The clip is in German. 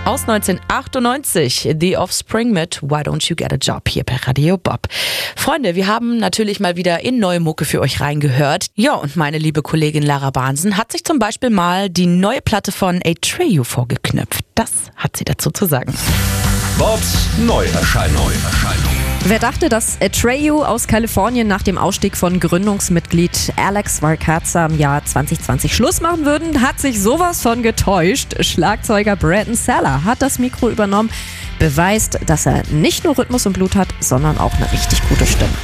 aus 1998, The Offspring mit Why Don't You Get a Job hier bei Radio Bob. Freunde, wir haben natürlich mal wieder in neue Mucke für euch reingehört. Ja, und meine liebe Kollegin Lara Bahnsen hat sich zum Beispiel mal die neue Platte von Atreyu vorgeknüpft. Das hat sie dazu zu sagen. Bobs Neuerscheinung. Wer dachte, dass Atreyu aus Kalifornien nach dem Ausstieg von Gründungsmitglied Alex Varkaza im Jahr 2020 Schluss machen würden, hat sich sowas von getäuscht. Schlagzeuger Brandon Saller hat das Mikro übernommen, beweist, dass er nicht nur Rhythmus im Blut hat, sondern auch eine richtig gute Stimme.